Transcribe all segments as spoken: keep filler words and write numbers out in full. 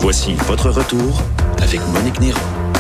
Voici votre retour avec Monique Néron.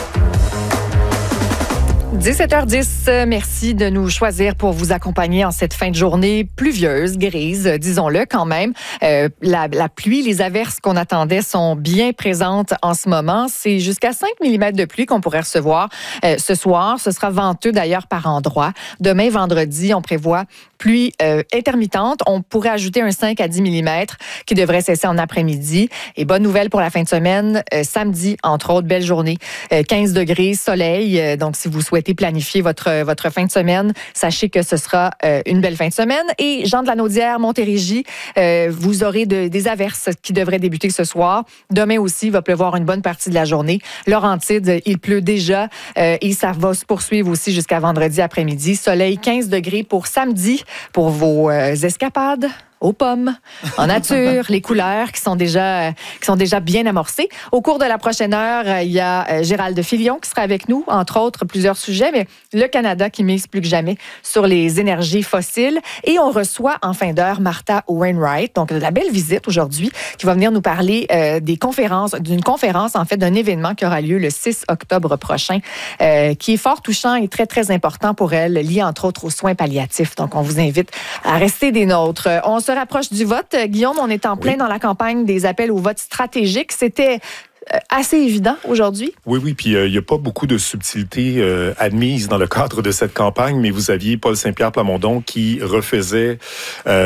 dix-sept heures dix, merci de nous choisir pour vous accompagner en cette fin de journée pluvieuse, grise, disons-le quand même. Euh, la, la pluie, les averses qu'on attendait sont bien présentes en ce moment. C'est jusqu'à cinq millimètres de pluie qu'on pourrait recevoir euh, ce soir. Ce sera venteux d'ailleurs par endroits. Demain, vendredi, on prévoit pluie euh, intermittente. On pourrait ajouter un cinq à dix millimètres qui devrait cesser en après-midi. Et bonne nouvelle pour la fin de semaine, euh, samedi, entre autres, belle journée. Euh, quinze degrés, soleil. Euh, donc, si vous souhaitez planifier votre, votre fin de semaine, sachez que ce sera euh, une belle fin de semaine. Et Jean de la Naudière, Montérégie, euh, vous aurez de, des averses qui devraient débuter ce soir. Demain aussi, il va pleuvoir une bonne partie de la journée. Laurentides, il pleut déjà euh, et ça va se poursuivre aussi jusqu'à vendredi après-midi. Soleil, quinze degrés pour samedi pour vos euh, escapades aux pommes, en nature, les couleurs qui sont déjà qui sont déjà bien amorcées. Au cours de la prochaine heure, il y a Gérald Filion qui sera avec nous, entre autres plusieurs sujets, mais le Canada qui mise plus que jamais sur les énergies fossiles. Et on reçoit en fin d'heure Martha Wainwright, donc de la belle visite aujourd'hui, qui va venir nous parler euh, des conférences, d'une conférence, en fait, d'un événement qui aura lieu le six octobre prochain, euh, qui est fort touchant et très, très important pour elle, lié entre autres aux soins palliatifs. Donc, on vous invite à rester des nôtres. On se rapproche du vote. Guillaume, on est en plein oui. dans la campagne des appels au vote stratégique. C'était assez évident aujourd'hui. Oui, oui, puis il euh, n'y a pas beaucoup de subtilités euh, admises dans le cadre de cette campagne, mais vous aviez Paul Saint-Pierre Plamondon qui refaisait euh,